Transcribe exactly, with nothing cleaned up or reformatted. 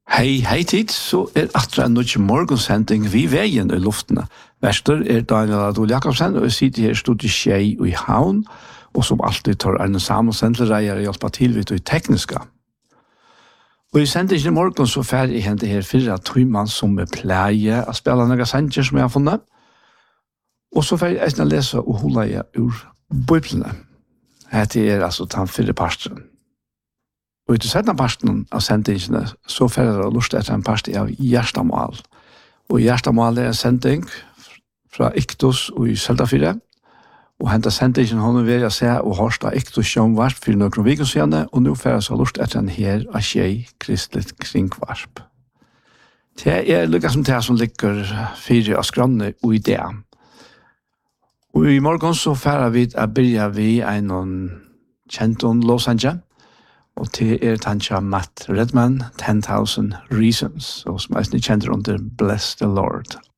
Hei, hei tid, så er atra en nødvendig morgensending vi veien i luftene. Vester er Daniel Adol Jakobsen, og jeg sitter her i studiet Skjei og i Havn, og som alltid tar Arne Samuelsen til reier og hjelper til ved det tekniske. Og i sendingen i morgen så fer jeg hente her fire tøymann som er pleie å spille noen sanger som jeg har funnet. Og så fer jeg å lese og holde jeg ur Bibelene. Dette er altså den fire parten. Og i den parten av sendingene så fer jeg å lust etter en part av Gjerstamål. Og Gjerstamål er en sending fra Iktus og i Søltafire. Og hentet sendingen hun vil jeg se og hørst av Iktus sjøngvarp for noen viker siden, og nå fer jeg så lust etter en her av Skjei kristelig kringvarp. Det er lykket som det som ligger fire av skranne og i det. Og i morgen så fer vi å begynne vi en kjent låsanje. Og det er tansja Matt Redman, ten thousand Reasons, og som er kjent under Bless the Lord.